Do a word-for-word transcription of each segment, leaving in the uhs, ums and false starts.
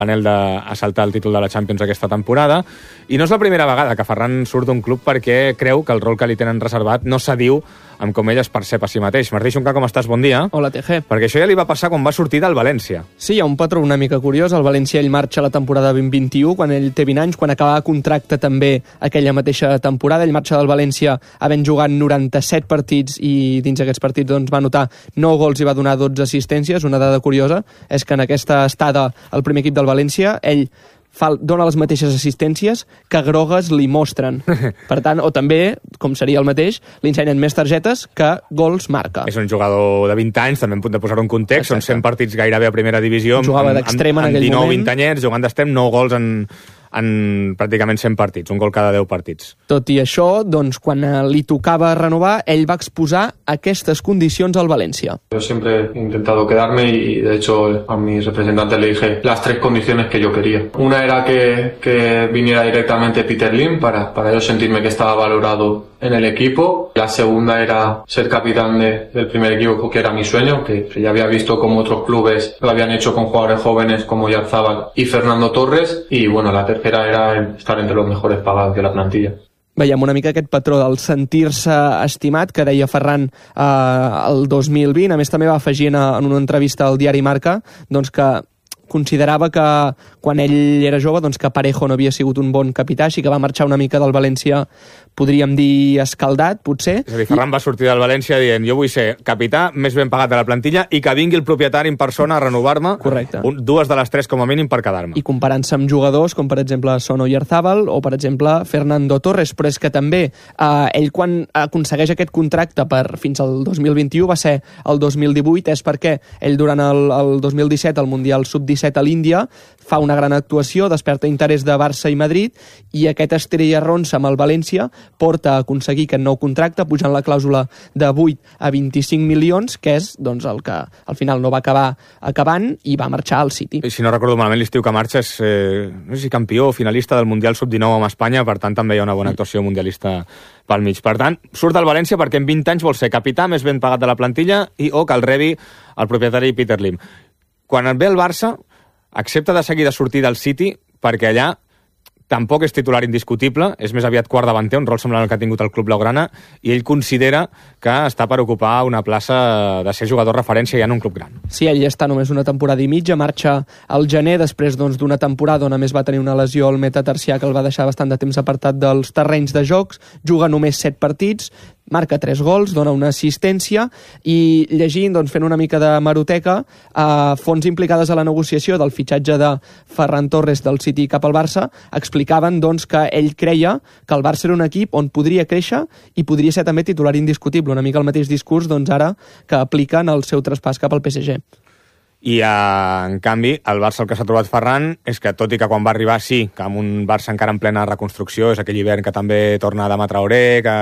l'anel d'assaltar el títol de la Champions aquesta temporada, i no és la primera vegada que Ferran surt d'un club perquè creu que el rol que li tenen reservat no s'adiu amb com ell es percep a si mateix. Martí Xunca, com estàs? Bon dia. Hola, T G. Perquè això ja li va passar quan va sortir del València. Sí, hi ha un patró una mica curiós. El València ell marxa la temporada vint vint-i-u, quan ell té vint anys, quan acabava contracte també aquella mateixa temporada. Ell marxa del València havent jugat noranta-set partits i dins aquests partits doncs, va anotar nou gols i va donar dotze assistències. Una dada curiosa és que en aquesta estada al primer equip del València, ell fa, dona les mateixes assistències que grogues li mostren. Per tant, o també, com seria el mateix, li ensenyen més targetes que gols marca. És un jugador de vint anys, també hem de posar un context, Exacte. Són cent partits gairebé a primera divisió, jugava d'extrem en aquell moment. dinou vint anyets, jugant d'extrem, nou gols en... en pràcticament cent partits, un gol cada deu partits. Tot i això, doncs, quan li tocava renovar, ell va exposar aquestes condicions al Valencia. Yo siempre he intentado quedarme y, de hecho, a mi representante le dije las tres condiciones que yo quería. Una era que, que viniera directamente Peter Lim para, para yo sentirme que estaba valorado en el equipo. La segunda era ser capitán de, del primer equipo, que era mi sueño, que ya había visto como otros clubes lo habían hecho con jugadores jóvenes como Yarzábal y Fernando Torres. Y bueno, la tercera era estar entre los mejores pagados de la plantilla. Veiem una mica aquest patró del sentir-se estimat que deia Ferran eh, el dos mil vint. A més, també va afegir en, en una entrevista al diari Marca doncs que considerava que quan ell era jove doncs que Parejo no havia sigut un bon capità, així que va marxar una mica del València, podríem dir escaldat, potser. És a dir, Ferran va sortir del València dient jo vull ser capità més ben pagat de la plantilla i que vingui el propietari en persona a renovar-me. Correcte. Un, dues de les tres com a mínim per quedar-me. I comparant-se amb jugadors com per exemple Sono Yarzábal o per exemple Fernando Torres, però és que també eh, ell quan aconsegueix aquest contracte per fins al dos mil vint-i-u va ser el dos mil divuit, és perquè ell durant el, el dos mil disset, el Mundial sub disset a l'Índia, fa una gran actuació, desperta interès de Barça i Madrid i aquest estrella-ronça amb el València porta a aconseguir aquest nou contracte pujant la clàusula de vuit a vint-i-cinc milions, que és doncs, el que al final no va acabar acabant i va marxar al City. I si no recordo malament, l'estiu que marxa és eh, no sé si campió o finalista del Mundial sub dinou amb Espanya, per tant també hi ha una bona actuació mundialista pel mig. Per tant, surt del València perquè en vint anys vol ser capità més ben pagat de la plantilla i o que el rebi el propietari Peter Lim. Quan ve el Barça, accepta de seguir de sortir del City perquè allà tampoc és titular indiscutible, és més aviat quart davanter, un rol semblant al que ha tingut el club blaugrana, i ell considera que està per ocupar una plaça de ser jugador referència ja en un club gran. Sí, ell està només una temporada i mitja, marxa al gener, després doncs, d'una temporada on a més va tenir una lesió al metatarsià que el va deixar bastant de temps apartat dels terrenys de jocs, juga només set partits, marca tres gols, dona una assistència i llegint, doncs, fent una mica de maroteca, a fonts implicades a la negociació del fitxatge de Ferran Torres del City cap al Barça, explicaven doncs, que ell creia que el Barça era un equip on podria créixer i podria ser també titular indiscutible, una mica el mateix discurs doncs, ara que aplica en el seu traspàs cap al P S G. I, en canvi, el Barça el que s'ha trobat Ferran és que, tot i que quan va arribar, sí, que amb un Barça encara en plena reconstrucció, és aquell hivern que també torna a Adama Traoré, que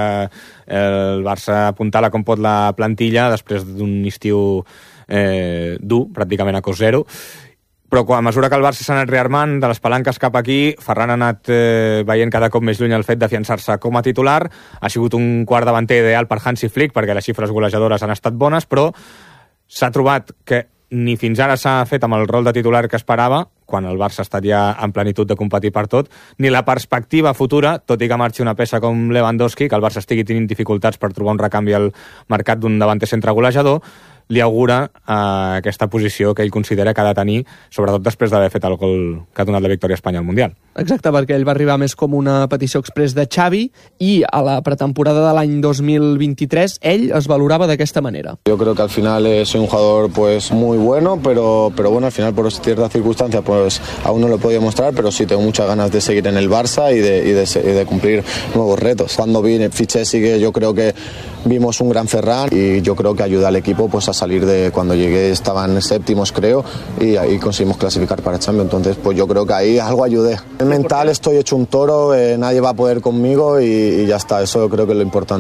el Barça apuntala com pot la plantilla després d'un estiu eh, dur, pràcticament a cost zero, però a mesura que el Barça s'ha anat rearmant de les palanques cap aquí, Ferran ha anat eh, veient cada cop més lluny el fet d'afiançar-se com a titular, ha sigut un quart davanter ideal per Hansi Flick perquè les xifres golejadores han estat bones, però s'ha trobat que ni fins ara s'ha fet amb el rol de titular que esperava, quan el Barça ha estat ja en plenitud de competir per tot, ni la perspectiva futura, tot i que marxi una peça com Lewandowski, que el Barça estigui tenint dificultats per trobar un recanvi al mercat d'un davanter centre golejador, li augura eh, aquesta posició que ell considera que ha de tenir, sobretot després d'haver fet el gol que ha donat la victòria a Espanya al Mundial. Exacte, perquè ell va arribar més com una petició express de Xavi i a la pretemporada de l'any dos mil vint-i-tres ell es valorava d'aquesta manera. Yo creo que al final eh, soy un jugador pues muy bueno, pero, pero bueno, al final por ciertas circunstancias pues aún no lo he podido mostrar, pero sí tengo muchas ganas de seguir en el Barça y de, y de, y de cumplir nuevos retos. Cuando vine, fiché, sí que yo creo que vimos un gran Ferran y yo creo que ayuda al equipo pues a salir de cuando llegué estaban séptimos creo y ahí conseguimos clasificar para Champions, entonces pues yo creo que ahí algo ayudé. El mental estoy hecho un toro, eh, nadie va a poder conmigo y, y ya está, eso creo que es lo importante.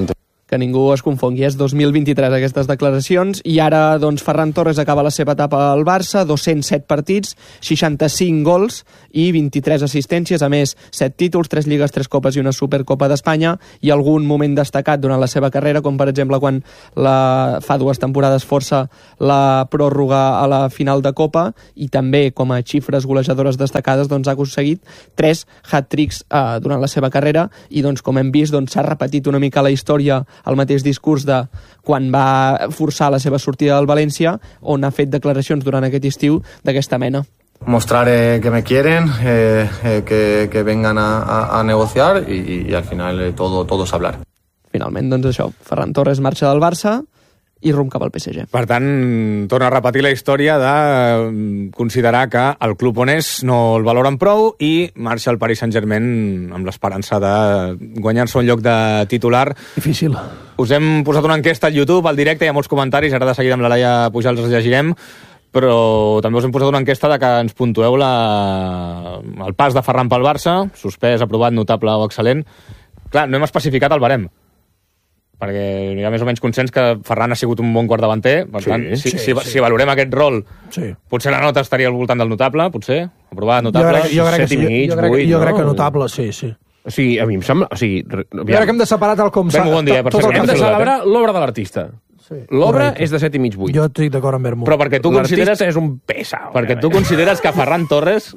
que ningú es confongui, és dos mil vint-i-tres aquestes declaracions, i ara doncs, Ferran Torres acaba la seva etapa al Barça, dos-cents set partits, seixanta-cinc gols i vint-i-tres assistències, a més set títols, tres lligues, tres copes i una Supercopa d'Espanya, i algun moment destacat durant la seva carrera, com per exemple quan la, fa dues temporades força la pròrroga a la final de Copa, i també com a xifres golejadores destacades doncs, ha aconseguit tres hat-tricks eh, durant la seva carrera, i doncs, com hem vist, doncs, s'ha repetit una mica la història, el mateix discurs de quan va forçar la seva sortida del València, on ha fet declaracions durant aquest estiu d'aquesta mena. Mostrar eh, que me quieren, eh, eh, que, que vengan a, a, a negociar y, y al final eh, todo, todo es hablar. Finalment, doncs això, Ferran Torres marxa del Barça i rumb cap al P S G. Per tant, torna a repetir la història de considerar que el club on és no el valoren prou i marxa al Paris Saint-Germain amb l'esperança de guanyar-se un lloc de titular. Difícil. Us hem posat una enquesta al YouTube, al directe, hi ha molts comentaris, ara de seguida amb la Laia Pujals els llegirem, però també us hem posat una enquesta de que ens puntueu la... el pas de Ferran pel Barça, suspès, aprovat, notable o excel·lent. Clar, no hem especificat el barem, perquè hi ha més o menys consens que Ferran ha sigut un bon guardavanter, per sí, tant, si, sí, si, sí. si valorem aquest rol, sí. potser la nota estaria al voltant del notable, potser, aprovat, notable, jo crec, jo crec set i mig, jo, jo crec, vuit, jo no? crec que notable, sí, sí. O sigui, a mi em sembla... O sigui, jo crec que hem de separar tal com... Ben bon dia, per tot ser hem de saludat, celebrar l'obra de l'artista. Sí, L'obra correcte. és de set i mig, vuit. Jo estic d'acord amb Bermú. Però perquè tu consideres... L'artista és un pesau. Perquè tu consideres que Ferran Torres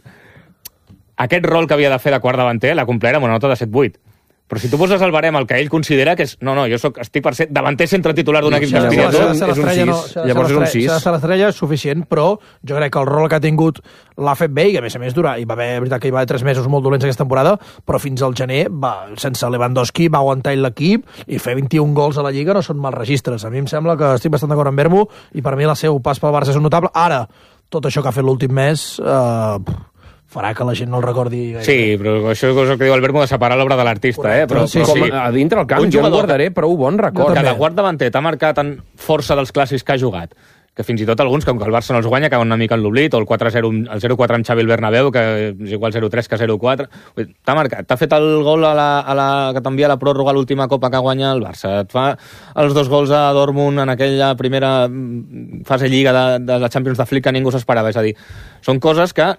aquest rol que havia de fer de quart davanter l'ha complert amb una nota de set vuit. Però si tu poses el barem el que ell considera que és... No, no, jo soc, estic per ser davanter centre titular d'un equip Sí, d'aspiració. llavors, és un l'estrella no- sis. s'ha de ser Llavors és un l'estrella- sis. s'ha de ser l'estrella és suficient, però jo crec que el rol que ha tingut l'ha fet bé i que a més a més dura, i va haver, veritat que hi va haver tres mesos molt dolents aquesta temporada, però fins al gener va, sense Lewandowski va aguantar l'equip i fer vint-i-un gols a la Lliga no són mal registres. A mi em sembla que estic bastant d'acord amb Bermú i per mi el seu pas pel Barça és un notable. Ara, tot això que ha fet l'últim mes eh, farà que la gent no el recordi gaire. Sí, però això és el que diu el Bermú de separar l'obra de l'artista, eh? Però, Sí, però Com sí. a dintre el camp, Un jo el jugador guardaré prou bon record. Que també. de quart davanter t'ha marcat en força dels clàssics que ha jugat, que fins i tot alguns, com que el Barça no els guanya, cauen una mica en l'oblit, o el quatre zero, el zero quatre amb Xavi el Bernabéu, que és igual zero tres que zero quatre. T'ha marcat, t'ha fet el gol a la, a la, que t'envia la pròrroga a l'última copa que guanya el Barça, et fa els dos gols a Dortmund en aquella primera fase lliga de, de la Champions de Flick que ningú s'esperava. És a dir, són coses que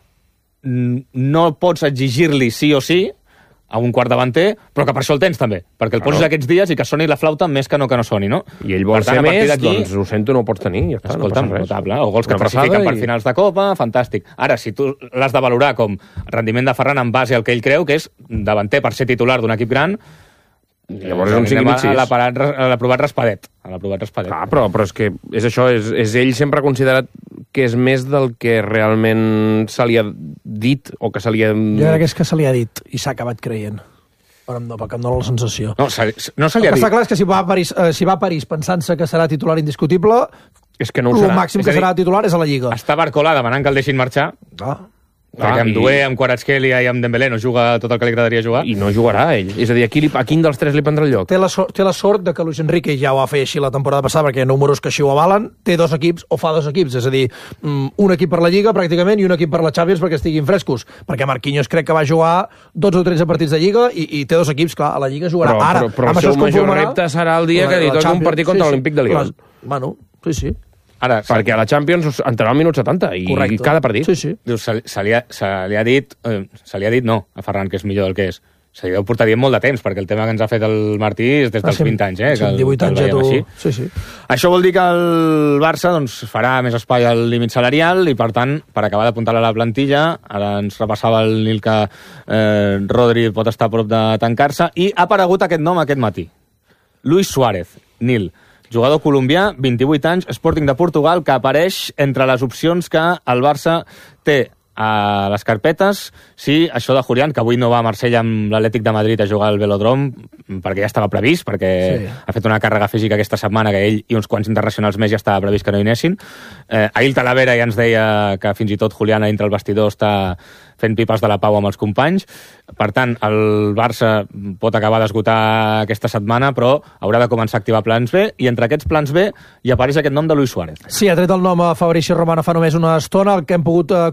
no pots exigir-li sí o sí a un quart davanter, però que per això el tens també, perquè el poses Claro. aquests dies i que soni la flauta més que no que no soni, no? I ell vol Per tant, ser a partir més, d'aquí, doncs ho sento, no ho pots tenir. Ja està, escolta'm, no passa res. notable, o gols que Una classifiquen passada per i- finals de Copa, fantàstic. Ara, si tu l'has de valorar com rendiment de Ferran en base al que ell creu, que és davanter per ser titular d'un equip gran, Llavors és un cinc i anem mig, a sis. l'aparat- a l'aprovat raspadet. A l'aprovat raspadet. Clar, però, però és que és això, és, és ell sempre ha considerat que és més del que realment se li ha dit o que se li ha... Jo crec que és que se li ha dit i s'ha acabat creient. Però no, perquè em dóna la sensació. No, se, no se El li ha que dit. està clar és que si va a París, eh, si va a París pensant-se que serà titular indiscutible, És que no ho el serà. màxim És que a dir, serà titular és a la Lliga. Està Barcola demanant que el deixin marxar, Ah. perquè amb i- Doué, amb Kvaratskhelia i amb Dembélé no juga tot el que li agradaria jugar. I no jugarà ell. És a dir, a, qui li, a quin dels tres li prendrà el lloc? Té la, sort, té la sort de que Luis Enrique ja ho va fer així la temporada passada, perquè hi ha números que així ho avalen, té dos equips o fa dos equips, és a dir, un equip per la Lliga pràcticament i un equip per la Champions perquè estiguin frescos, perquè Marquinhos crec que va jugar dotze o tretze partits de Lliga i, i té dos equips, clar, a la Lliga jugarà. Però- Ara, però- però amb el això seu es major conformarà repte serà el dia la- que li la toqui un Champions. partit contra l'Olímpic de Lyon. Les- Bueno, sí, sí. Ara, Perquè a la Champions entrarà al minut setanta i Correcte. cada partit. Sí, sí. Diu, se, se, li ha, se li ha dit... Eh, se li ha dit no, a Ferran, que és millor del que és. Se li deu portar dient molt de temps, perquè el tema que ens ha fet el Martí és des dels Ah, sí, vint anys, eh? sí, que el, divuit que el anys ja veiem tu... així. Sí, sí. Això vol dir que el Barça doncs, farà més espai al límit salarial i, per tant, per acabar d'apuntar a la plantilla, ara ens repassava el Nil que eh, Rodri pot estar a prop de tancar-se, i ha aparegut aquest nom aquest matí. Luis Suárez, Nil, jugador colombià, vint-i-vuit anys, Sporting de Portugal, que apareix entre les opcions que el Barça té a les carpetes, sí, això de Julián, que avui no va a Marsella amb l'Atlètic de Madrid a jugar al Velodrom, perquè ja estava previst, perquè Sí. ha fet una càrrega física aquesta setmana que ell i uns quants internacionals més ja estava previst que no hi anessin. Eh, ahir Talavera ja ens deia que fins i tot Julián a dintre el vestidor està fent pipes de la pau amb els companys. Per tant, el Barça pot acabar d'esgotar aquesta setmana, però haurà de començar a activar plans B, i entre aquests plans B hi apareix aquest nom de Luis Suárez. Sí, ha tret el nom a Fabrici Romano fa només una estona. El que hem pogut eh, confirmar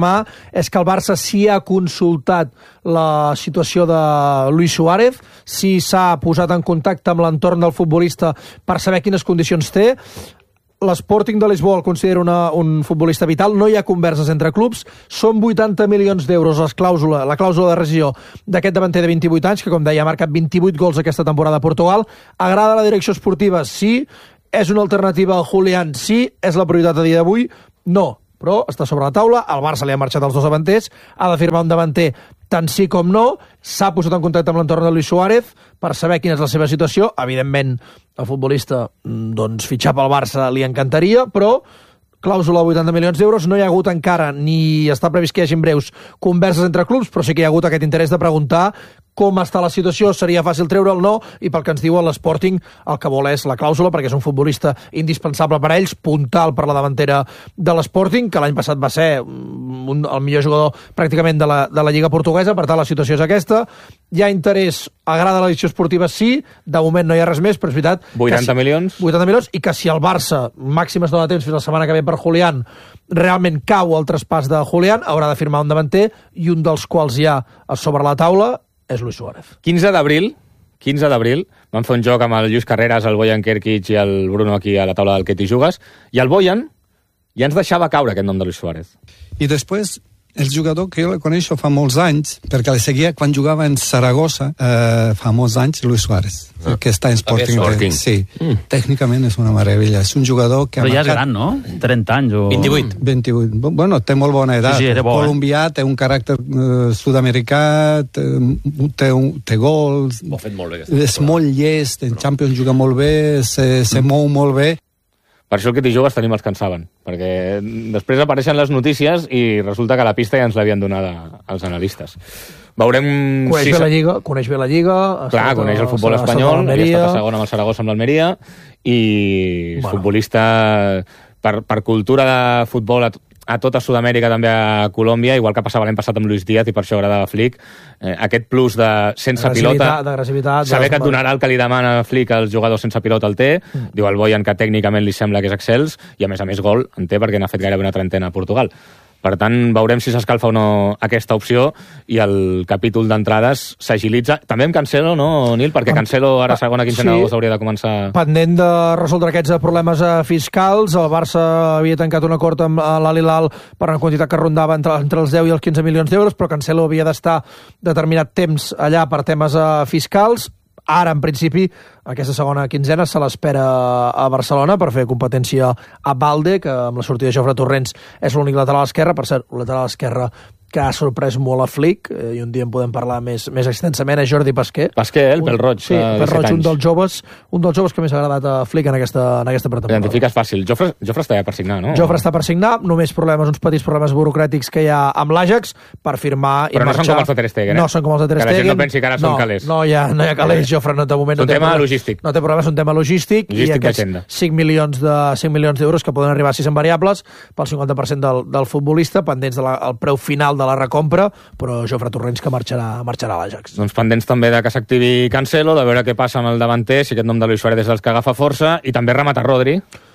confirmar és que el Barça sí ha consultat la situació de Luis Suárez, sí s'ha posat en contacte amb l'entorn del futbolista per saber quines condicions té. L'Sporting de Lisboa el considera una, un futbolista vital, no hi ha converses entre clubs, són vuitanta milions d'euros les clàusula, la clàusula de rescisió d'aquest davanter de vint-i-vuit anys, que com deia ha marcat vint-i-vuit gols aquesta temporada a Portugal. Agrada la direcció esportiva? Sí. És una alternativa al Julián? Sí. És la prioritat a dia d'avui? No. Però està sobre la taula, al Barça li han marxat els dos davanters, ha de firmar un davanter tant sí com no, s'ha posat en contacte amb l'entorn de Luis Suárez per saber quina és la seva situació. Evidentment, el futbolista, doncs, fitxar pel Barça li encantaria, però clàusula de vuitanta milions d'euros, no hi ha hagut encara, ni està previst que hi hagin breus converses entre clubs, però sí que hi ha hagut aquest interès de preguntar com està la situació, seria fàcil treure el no, i pel que ens diuen l'Sporting el que vol és la clàusula, perquè és un futbolista indispensable per a ells, puntal per la davantera de l'Sporting, que l'any passat va ser un, el millor jugador pràcticament de la, de la Lliga Portuguesa. Per tant, la situació és aquesta. Hi ha interès, agrada la edició esportiva, sí, de moment no hi ha res més, però és veritat... vuitanta milions. vuitanta milions, i que si el Barça, màxim es dona temps fins la setmana que ve per Julián, realment cau el traspàs de Julián, haurà de firmar un davanter, i un dels quals hi ha a sobre la taula és Luis Suárez. quinze d'abril, quinze d'abril, vam fer un joc amb el Lluís Carreras, el Bojan Kerkic i el Bruno aquí a la taula del Que t'hi jugues, i el Bojan ja ens deixava caure aquest nom de Luis Suárez. I després, el jugador que jo el coneixo fa molts anys, perquè el seguia quan jugava en Saragossa, eh, fa molts anys, Luis Suárez, ah. que està en Sporting. Sporting. Sí, mm. tècnicament és una meravella. És un jugador que... Però ha ja marcat... és gran, no? trenta anys o... vint-i-vuit. vint-i-vuit. Bueno, té molt bona edat. Sí, sí, era bo, Colombià, eh? Té un caràcter eh, sud-americà, té, té, un, té gols... Ho ha fet molt bé. És molt llest, en Champions juga molt bé, se, se mm. mou molt bé. Per això el Que t'hi jugues tenim els que en saben, perquè després apareixen les notícies i resulta que la pista ja ens l'havien donada als analistes. Veurem... Coneix si bé la Lliga, coneix bé la Lliga... Clar, coneix el futbol espanyol, havia estat a segona amb el Saragossa amb l'Almeria, i bueno. futbolista per, per cultura de futbol a, a tota Sud-amèrica, també a Colòmbia, igual que passava l'any passat amb Luis Díaz, i per això agradava Flick, eh, aquest plus de sense pilota, saber que et donarà el que li demana Flick als jugadors sense pilota el té, mm. diu el Bojan que tècnicament li sembla que és excels, i a més a més gol en té perquè n'ha fet gairebé una trentena a Portugal. Per tant, veurem si s'escalfa o no aquesta opció, i el capítol d'entrades s'agilitza. També amb Cancelo, no, Nil? Perquè Cancelo ara segona quinzena d'agost hauria de començar... Pendent de resoldre aquests problemes fiscals, el Barça havia tancat un acord amb l'Al Hilal per una quantitat que rondava entre, entre els deu i els quinze milions d'euros, però Cancelo havia d'estar determinat temps allà per temes fiscals. Ara, en principi, aquesta segona quinzena se l'espera a Barcelona per fer competència a Balde, que amb la sortida de Jofre Torrents és l'únic lateral esquerre. Per cert, un lateral esquerre que ha sorprès molt a Flick, eh, i un dia en podem parlar més, més extensament, és Jordi Pasquer. Pasquer, el pèl roig, sí, pèl roig, un dels joves, un dels joves que més ha agradat a Flick en aquesta, en aquesta pretemporada. L'identifiques fàcil. Jofre, Jofre està ja per signar, no? Jofre està per signar, només problemes, uns petits problemes burocràtics que hi ha amb l'Ajax per firmar i Però no marxar. Són com els de Ter Stegen, eh? No són com els de Ter Stegen. Que la gent no pensi que ara no, són calés. No, ja, no hi ha calés, Jofre no té moment. És un no tema problema, logístic. No té problema, és un tema logístic, logístic i aquests cinc milions de cinc milions d'euros que poden arribar a sis en variables pel cinquanta per cent del, del futbolista, pendents del de preu final de la recompra, però Jofre Torrents que marxarà, marxarà a l'Ajax. Doncs pendents també de que s'activi Cancelo, de veure què passa amb el davanter, si aquest nom de Luis Suárez és dels que agafa força, i també rematar Rodri.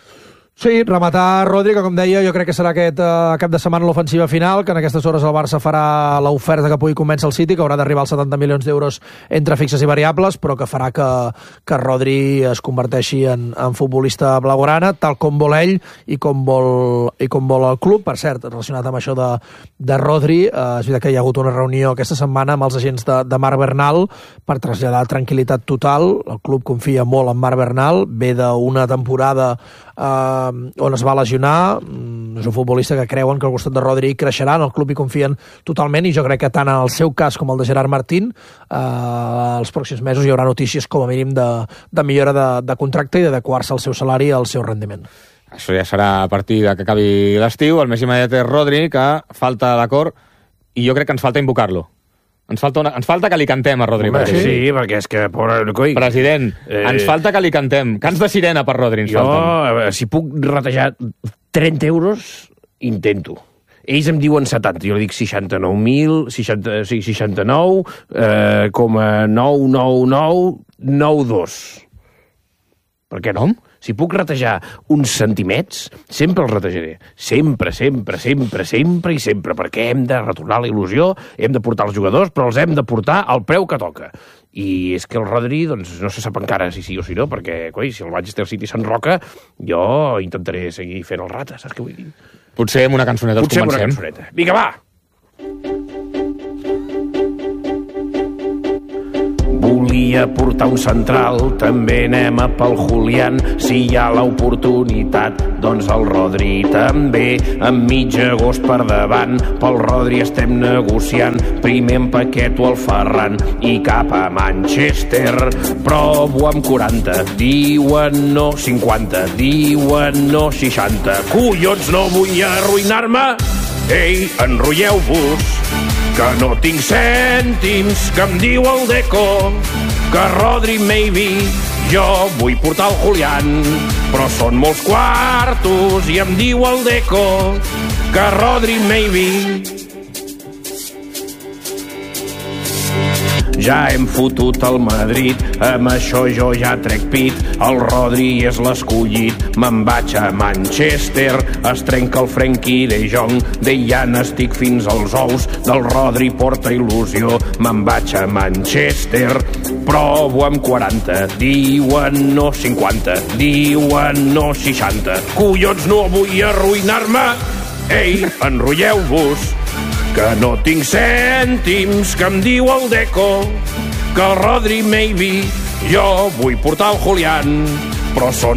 Sí, rematar Rodri, que com deia, jo crec que serà aquest uh, cap de setmana l'ofensiva final, que en aquestes hores el Barça farà l'oferta que pugui convèncer el City, que haurà d'arribar als setanta milions d'euros entre fixes i variables, però que farà que, que Rodri es converteixi en, en futbolista blaugrana, tal com vol ell i com vol, i com vol el club. Per cert, relacionat amb això de, de Rodri, uh, és veritat que hi ha hagut una reunió aquesta setmana amb els agents de, de Marc Bernal per traslladar tranquil·litat total. El club confia molt en Marc Bernal, ve d'una temporada uh, on es va lesionar, és un futbolista que creuen que al costat de Rodri creixerà, en el club hi confien totalment, i jo crec que tant en el seu cas com el de Gerard Martín, eh, els pròxims mesos hi haurà notícies com a mínim de, de millora de, de contracte i d'adequar-se al seu salari i al seu rendiment. Això ja serà a partir de que acabi l'estiu. El més immediat és Rodri, que falta d'acord, i jo crec que ens falta invocar-lo. Ens falta, una, ens falta que li cantem a Rodri. Home, sí, sí, perquè és que... Pobre, coi, President, eh... ens falta que li cantem. Cants de sirena per Rodri ens jo, falten. Si puc ratejar trenta euros, intento. Ells em diuen setanta, jo dic seixanta-nou mil, seixanta, sí, seixanta-nou, eh, com a nou nou nou nou dos. Per què no? Si puc ratejar uns centimets, sempre els ratejaré. Sempre, sempre, sempre, sempre i sempre, perquè hem de retornar la il·lusió, hem de portar els jugadors, però els hem de portar al preu que toca. I és que el Rodri, doncs, no se sap encara si sí o si no, perquè, coi, si el Manchester City s'enroca, jo intentaré seguir fent el rata, saps què vull dir? Potser amb una cançoneta els Potser comencem. amb una cançoneta. Vinga, va! Volia portar un central, també anem a pel Julián. Si hi ha l'oportunitat, doncs el Rodri també. Amb mig agost per davant, pel Rodri estem negociant. Primer en Paqueto el Ferran i cap a Manchester. Provo amb quaranta, diuen no cinquanta, diuen no seixanta. Collons, no vull arruïnar-me! Ei, enrotlleu-vos, que no tinc cèntims, que em diu el Deco, que Rodri maybe, jo vull portar el Julián, però són molts quartos i em diu el Deco, que Rodri maybe. Ja hem fotut el Madrid, amb això jo ja trec pit, el Rodri és l'escollit, me'n vaig a Manchester, es trenca el Frenkie de Jong, de Jan estic fins als ous, del Rodri porta il·lusió, me'n vaig a Manchester, provo amb quaranta, diuen no cinquanta, diuen no seixanta, collons no vull arruïnar-me, ei, enrotlleu-vos, que no tinc cèntims, que em diu el Deco, que el Rodri maybe, jo vull portar el Julián, però són